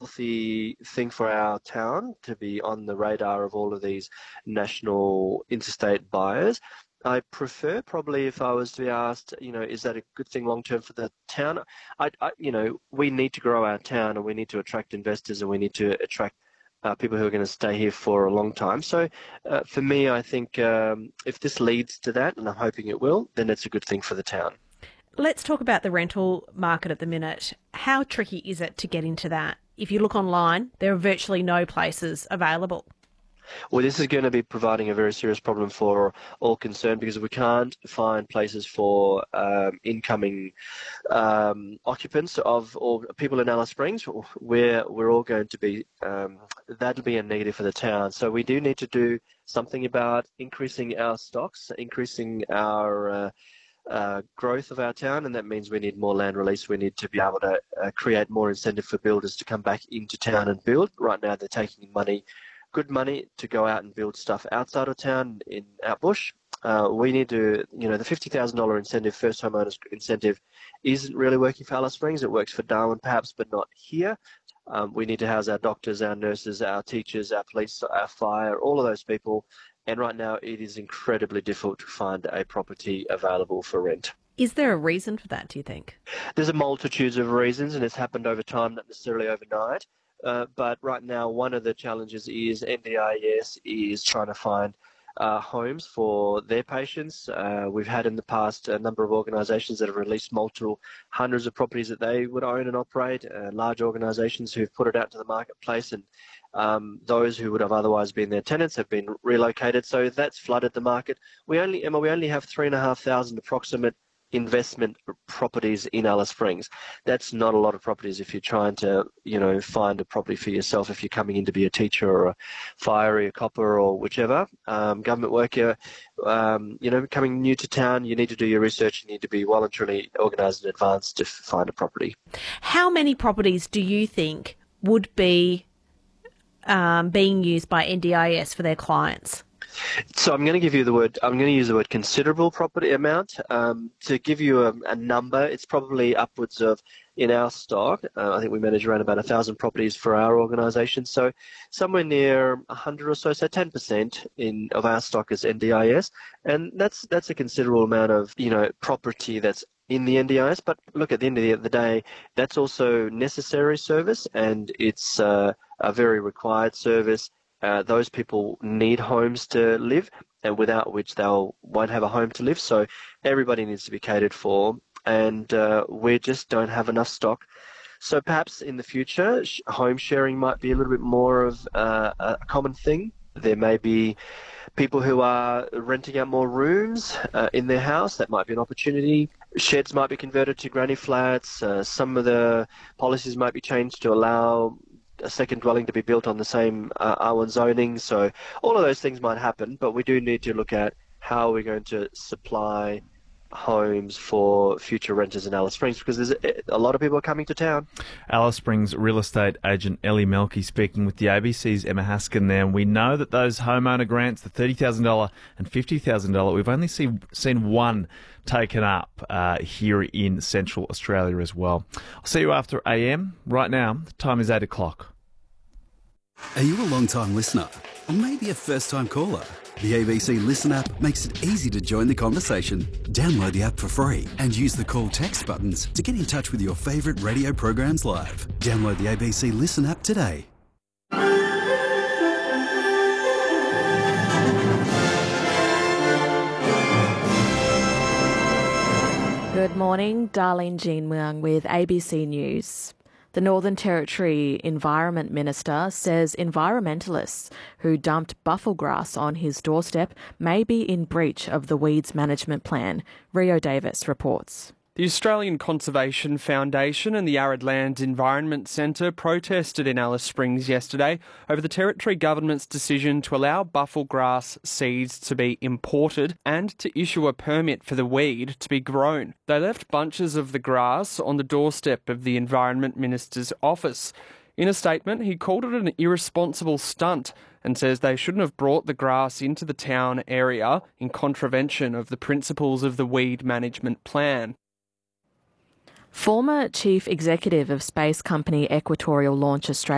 healthy thing for our town to be on the radar of all of these national interstate buyers. I prefer probably if I was to be asked, is that a good thing long term for the town? We need to grow our town and we need to attract investors and we need to attract people who are going to stay here for a long time. So for me, I think if this leads to that, and I'm hoping it will, then it's a good thing for the town. Let's talk about the rental market at the minute. How tricky is it to get into that? If you look online, there are virtually no places available. Well, this is going to be providing a very serious problem for all concerned because we can't find places for incoming occupants or people in Alice Springs. We're all going to be, that'll be a negative for the town. So we do need to do something about increasing our stocks, increasing our growth of our town, and that means we need more land release. We need to be able to create more incentive for builders to come back into town and build. Right now they're taking good money to go out and build stuff outside of town in our bush. We need to, the $50,000 incentive, first homeowners incentive, isn't really working for Alice Springs. It works for Darwin perhaps, but not here. We need to house our doctors, our nurses, our teachers, our police, our fire, all of those people. And right now it is incredibly difficult to find a property available for rent. Is there a reason for that, do you think? There's a multitude of reasons, and it's happened over time, not necessarily overnight. But right now, one of the challenges is NDIS is trying to find homes for their patients. We've had in the past a number of organisations that have released multiple hundreds of properties that they would own and operate, large organisations who've put it out to the marketplace, and those who would have otherwise been their tenants have been relocated. So that's flooded the market. We only have 3,500 approximate investment properties in Alice Springs. That's not a lot of properties if you're trying to, find a property for yourself, if you're coming in to be a teacher or a fire, a copper or whichever, government worker, coming new to town. You need to do your research. You need to be well and truly organised in advance to find a property. How many properties do you think would be being used by NDIS for their clients? So I'm going to use the word considerable property amount. To give you a number, it's probably upwards of, in our stock, I think we manage around about 1,000 properties for our organisation. So somewhere near 100 or so 10% of our stock is NDIS. And that's a considerable amount of, property that's in the NDIS. But look, at the end of the day, that's also necessary service, and it's a very required service. Those people need homes to live, and without which they won't have a home to live. So everybody needs to be catered for, and we just don't have enough stock. So perhaps in the future, home sharing might be a little bit more of a common thing. There may be people who are renting out more rooms in their house. That might be an opportunity. Sheds might be converted to granny flats. Some of the policies might be changed to allow a second dwelling to be built on the same R1 zoning. So all of those things might happen, but we do need to look at how we're going to supply homes for future renters in Alice Springs, because there's a lot of people are coming to town. Alice Springs real estate agent Ellie Melky speaking with the ABC's Emma Haskin there. And we know that those homeowner grants, the $30,000 and $50,000, we've only seen one taken up here in Central Australia as well. I'll see you after AM. Right now, the time is 8 o'clock. Are you a long-time listener? Or maybe a first-time caller? The ABC Listen app makes it easy to join the conversation. Download the app for free and use the call text buttons to get in touch with your favourite radio programs live. Download the ABC Listen app today. Good morning, Darlene Jean Muang with ABC News. The Northern Territory Environment Minister says environmentalists who dumped buffel grass on his doorstep may be in breach of the weeds management plan. Rio Davis reports. The Australian Conservation Foundation and the Arid Land Environment Centre protested in Alice Springs yesterday over the Territory Government's decision to allow buffel grass seeds to be imported and to issue a permit for the weed to be grown. They left bunches of the grass on the doorstep of the Environment Minister's office. In a statement, he called it an irresponsible stunt and says they shouldn't have brought the grass into the town area in contravention of the principles of the weed management plan. Former Chief Executive of space company Equatorial Launch Australia